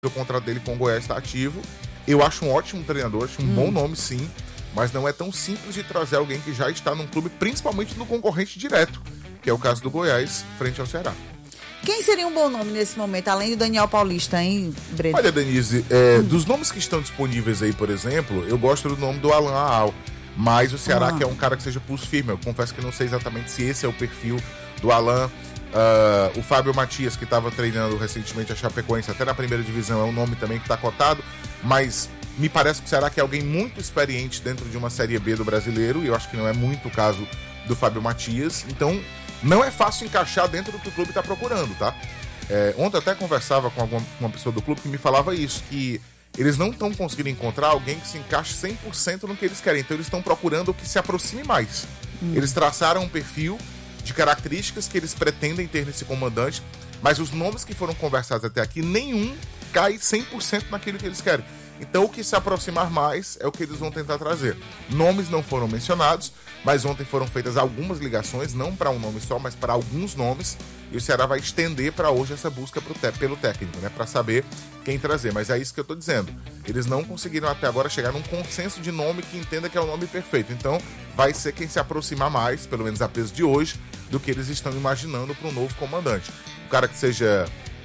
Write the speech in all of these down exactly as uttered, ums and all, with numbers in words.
o contrato dele com o Goiás está ativo. Eu acho um ótimo treinador, acho um hum. bom nome sim, mas não é tão simples de trazer alguém que já está num clube, principalmente no concorrente direto, que é o caso do Goiás, frente ao Ceará. Quem seria um bom nome nesse momento, além do Daniel Paulista, hein, Breno? Olha, Denise, é, hum. dos nomes que estão disponíveis aí, por exemplo, eu gosto do nome do Alan Aal, mas o Ceará ah. quer um cara que seja pulso firme. Eu confesso que não sei exatamente se esse é o perfil do Alan. Uh, o Fábio Matias, que estava treinando recentemente a Chapecoense, até na primeira divisão, é um nome também que está cotado, mas me parece que o Ceará quer alguém muito experiente dentro de uma Série B do brasileiro, e eu acho que não é muito o caso do Fábio Matias, então não é fácil encaixar dentro do que o clube está procurando, tá? É, ontem eu até conversava com alguma, uma pessoa do clube que me falava isso, que eles não estão conseguindo encontrar alguém que se encaixe cem por cento no que eles querem, então eles estão procurando o que se aproxime mais. Hum. Eles traçaram um perfil de características que eles pretendem ter nesse comandante, mas os nomes que foram conversados até aqui, nenhum cai cem por cento naquilo que eles querem. Então o que se aproximar mais é o que eles vão tentar trazer. Nomes não foram mencionados, mas ontem foram feitas algumas ligações, não para um nome só, mas para alguns nomes, e o Ceará vai estender para hoje essa busca pro te- pelo técnico, né, para saber quem trazer. Mas é isso que eu estou dizendo. Eles não conseguiram até agora chegar num consenso de nome que entenda que é o nome perfeito. Então vai ser quem se aproximar mais, pelo menos a peso de hoje, do que eles estão imaginando para um novo comandante. Um cara que seja...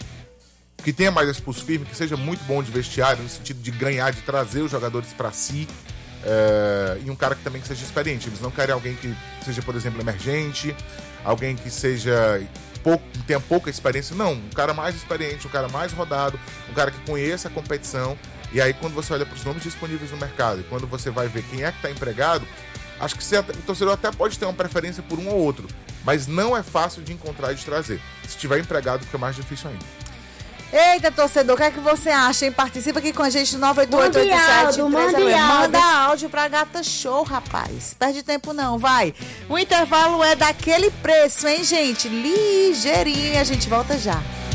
que tenha mais esse pulso firme, que seja muito bom de vestiário, no sentido de ganhar, de trazer os jogadores para si, é, e um cara que também que seja experiente. Eles não querem alguém que seja, por exemplo, emergente, alguém que seja pouco, tenha pouca experiência, não, um cara mais experiente, um cara mais rodado, um cara que conheça a competição. E aí quando você olha para os nomes disponíveis no mercado, e quando você vai ver quem é que está empregado, acho que você, o torcedor até pode ter uma preferência por um ou outro, mas não é fácil de encontrar e de trazer. Se tiver empregado, fica mais difícil ainda. Eita, torcedor, o que é que você acha, hein? Participa aqui com a gente no nove oito oito oito sete três zero zero. Manda áudio pra Gata Show, rapaz. Perde tempo não, vai. O intervalo é daquele preço, hein, gente? Ligeirinho, a gente volta já.